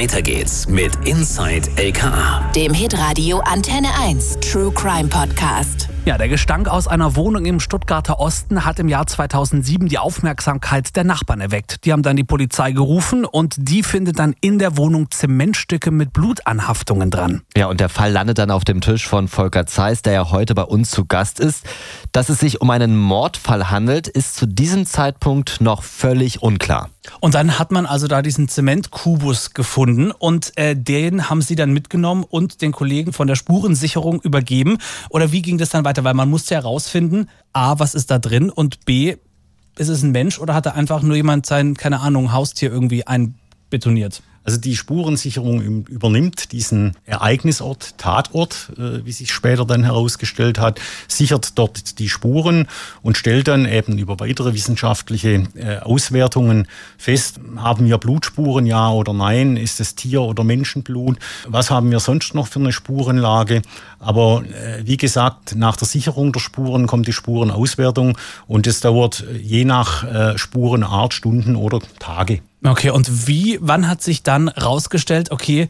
Weiter geht's mit Inside LKA, dem Hitradio Antenne 1 True Crime Podcast. Ja, der Gestank aus einer Wohnung im Stuttgarter Osten hat im Jahr 2007 die Aufmerksamkeit der Nachbarn erweckt. Die haben dann die Polizei gerufen und die findet dann in der Wohnung Zementstücke mit Blutanhaftungen dran. Ja, und der Fall landet dann auf dem Tisch von Volker Zeiss, der ja heute bei uns zu Gast ist. Dass es sich um einen Mordfall handelt, ist zu diesem Zeitpunkt noch völlig unklar. Und dann hat man also da diesen Zementkubus gefunden und den haben sie dann mitgenommen und den Kollegen von der Spurensicherung übergeben. Oder wie ging das dann weiter? Weil man musste herausfinden, A, was ist da drin und B, ist es ein Mensch oder hat da einfach nur jemand sein, keine Ahnung, Haustier irgendwie einbetoniert? Also die Spurensicherung übernimmt diesen Ereignisort, Tatort, wie sich später dann herausgestellt hat, sichert dort die Spuren und stellt dann eben über weitere wissenschaftliche Auswertungen fest, haben wir Blutspuren, ja oder nein, ist es Tier- oder Menschenblut, was haben wir sonst noch für eine Spurenlage. Aber wie gesagt, nach der Sicherung der Spuren kommt die Spurenauswertung und es dauert je nach Spurenart Stunden oder Tage. Okay, und wann hat sich dann rausgestellt, okay,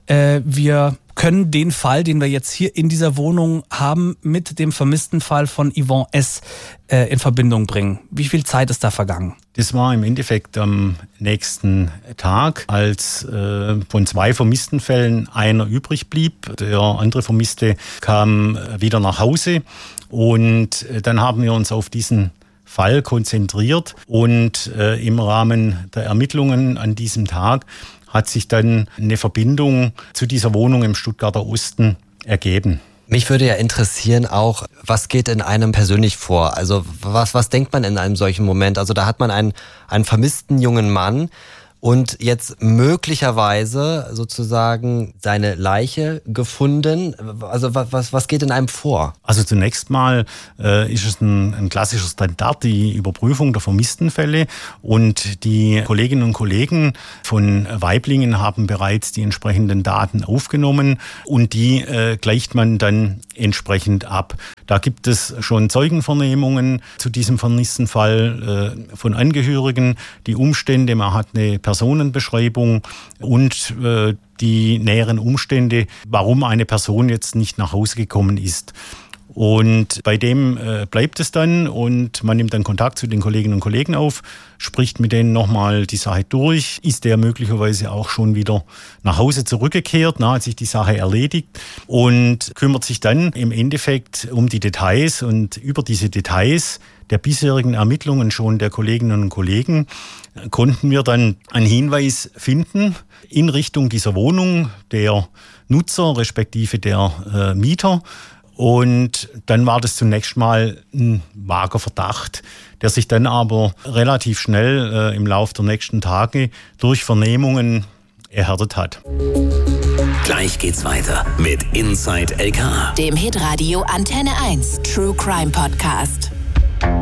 wir können den Fall, den wir jetzt hier in dieser Wohnung haben, mit dem vermissten Fall von Yvonne S. In Verbindung bringen? Wie viel Zeit ist da vergangen? Das war im Endeffekt am nächsten Tag, als von 2 vermissten Fällen einer übrig blieb. Der andere Vermisste kam wieder nach Hause und dann haben wir uns auf diesen Fall konzentriert und im Rahmen der Ermittlungen an diesem Tag hat sich dann eine Verbindung zu dieser Wohnung im Stuttgarter Osten ergeben. Mich würde ja interessieren auch, was geht in einem persönlich vor? Also was denkt man in einem solchen Moment? Also da hat man einen vermissten jungen Mann und jetzt möglicherweise sozusagen seine Leiche gefunden. Also was geht in einem vor? Also zunächst mal ist es ein klassischer Standard, die Überprüfung der vermissten Fälle. Und die Kolleginnen und Kollegen von Waiblingen haben bereits die entsprechenden Daten aufgenommen und die gleicht man dann entsprechend ab. Da gibt es schon Zeugenvernehmungen zu diesem vermissten Fall von Angehörigen, die Umstände, man hat eine Personenbeschreibung und die näheren Umstände, warum eine Person jetzt nicht nach Hause gekommen ist. Und bei dem bleibt es dann und man nimmt dann Kontakt zu den Kolleginnen und Kollegen auf, spricht mit denen nochmal die Sache durch. Ist der möglicherweise auch schon wieder nach Hause zurückgekehrt, hat sich die Sache erledigt und kümmert sich dann im Endeffekt um die Details. Und über diese Details der bisherigen Ermittlungen schon der Kolleginnen und Kollegen konnten wir dann einen Hinweis finden in Richtung dieser Wohnung, der Nutzer respektive der Mieter. Und dann war das zunächst mal ein vager Verdacht, der sich dann aber relativ schnell im Laufe der nächsten Tage durch Vernehmungen erhärtet hat. Gleich geht's weiter mit Inside LKA, dem Hitradio Antenne 1 True Crime Podcast.